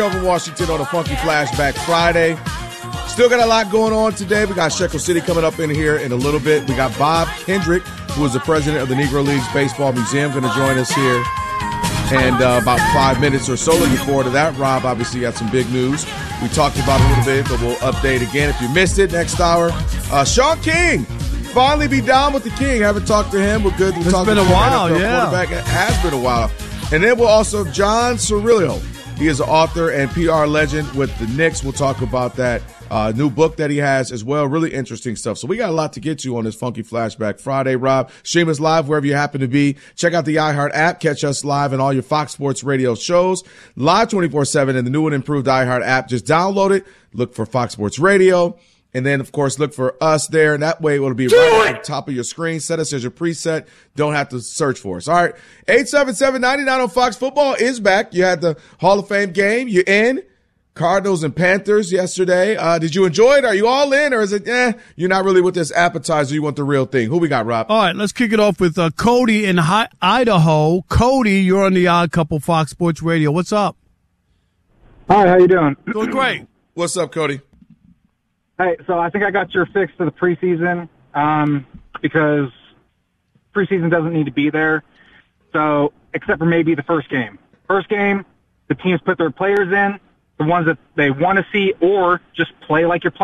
Over Washington on a Funky Flashback Friday. Still got a lot going on today. We got Shekel City coming up in here in a little bit. We got Bob Kendrick, who is the president of the Negro Leagues Baseball Museum, going to join us here in about 5 minutes or so. Looking forward to that. Rob obviously got some big news. We talked about it a little bit, but we'll update again. If you missed it, next hour, Sean King. Finally be down with the King. Haven't talked to him. We're good. It's been a while, yeah. Quarterback. It has been a while. And then we'll also have John Cirillo. He is an author and PR legend with the Knicks. We'll talk about that new book that he has as well. Really interesting stuff. So we got a lot to get to on this Funky Flashback Friday, Rob. Stream us live wherever you happen to be. Check out the iHeart app. Catch us live in all your Fox Sports Radio shows. Live 24/7 in the new and improved iHeart app. Just download it. Look for Fox Sports Radio. And then, of course, look for us there. And that way it'll be right at the top of your screen. Set us as your preset. Don't have to search for us. All right. 877-99 on Fox. Football is back. You had the Hall of Fame game. You're in. Cardinals and Panthers yesterday. Did you enjoy it? Are you all in? Or is it, you're not really with this appetizer. You want the real thing. Who we got, Rob? All right. Let's kick it off with Cody in Idaho. Cody, you're on the Odd Couple Fox Sports Radio. What's up? Hi. How you doing? Doing great. What's up, Cody? Hey, so I think I got your fix to the preseason because preseason doesn't need to be there. So, except for maybe the first game. First game, the teams put their players in, the ones that they want to see, or just play like you're playing.